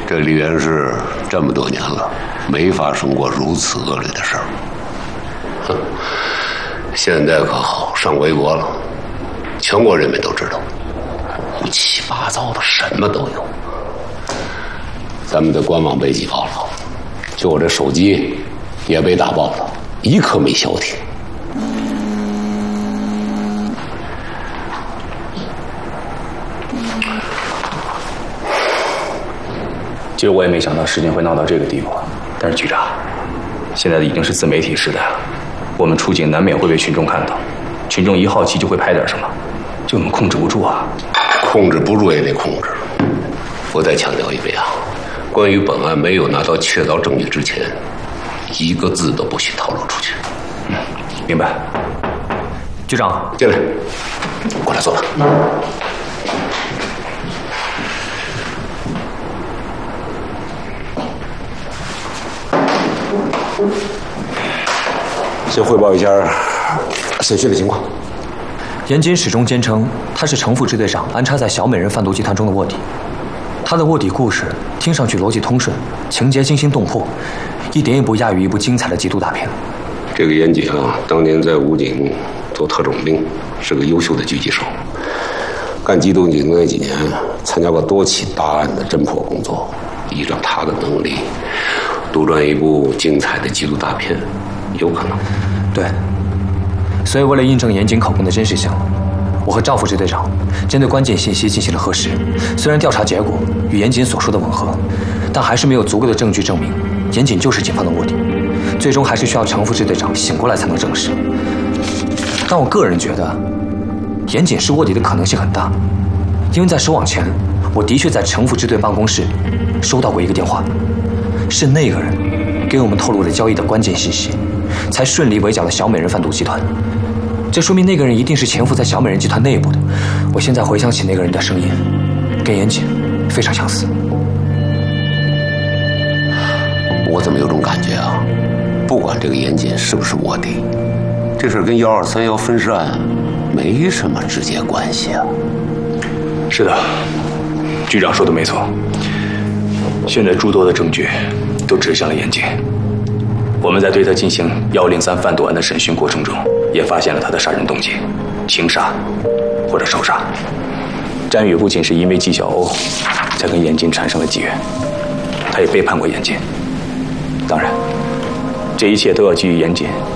这梨园市这么多年了，没发生过如此恶劣的事儿。哼，现在可好，上微博了，全国人民都知道，乌七八糟的什么都有。咱们的官网被挤爆了，就我这手机也被打爆了，一刻没消停。 其实我也没想到事情会闹到这个地步，但是局长，现在已经是自媒体时代了，我们出警难免会被群众看到，群众一好奇就会拍点什么，这我们控制不住啊。 控制不住也得控制。我再强调一遍啊，关于本案没有拿到确凿证据之前，一个字都不许透露出去。 明白。 局长， 进来，过来坐吧。先汇报一下审讯的情况。 严谨始终坚称他是程副支队长安插在小美人贩毒集团中的卧底。他的卧底故事听上去逻辑通顺，情节惊心动魄，一点也不亚于一部精彩的缉毒大片。 这个严谨啊，当年在武警做特种兵，是个优秀的狙击手。干缉毒警那几年，参加过多起大案的侦破工作。依照他的能力，杜撰一部精彩的缉毒大片，有可能。 对，所以为了印证严谨口供的真实性，我和赵副支队长针对关键信息进行了核实。虽然调查结果与严谨所说的吻合，但还是没有足够的证据证明严谨就是警方的卧底。最终还是需要程副支队长醒过来才能证实。但我个人觉得，严谨是卧底的可能性很大，因为在收网前，我的确在程副支队办公室收到过一个电话，是那个人给我们透露了交易的关键信息，才顺利围剿了小美人贩毒集团。这说明那个人一定是潜伏在小美人集团内部的。我现在回想起那个人的声音，跟严谨非常相似。 我怎么有种感觉啊？不管这个严谨是不是卧底，这事跟1231分尸案没什么直接关系啊。 是的，局长说的没错。现在诸多的证据都指向了严谨。我们在对他进行103贩毒案的审讯过程中，也发现了他的杀人动机：情杀或者仇杀。詹宇不仅是因为纪晓欧才跟严谨产生了机缘，他也背叛过严谨。当然，这一切都要基于严谨